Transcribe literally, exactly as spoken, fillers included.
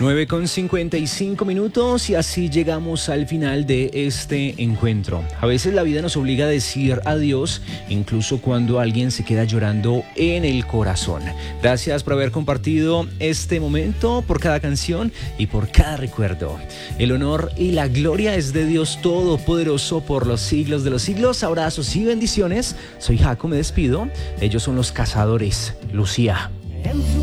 nueve con cincuenta y cinco minutos y así llegamos al final de este encuentro. A veces la vida nos obliga a decir adiós, incluso cuando alguien se queda llorando en el corazón. Gracias por haber compartido este momento, por cada canción y por cada recuerdo. El honor y la gloria es de Dios Todopoderoso por los siglos de los siglos. Abrazos y bendiciones. Soy Jaco, me despido. Ellos son los Cazadores. Lucía.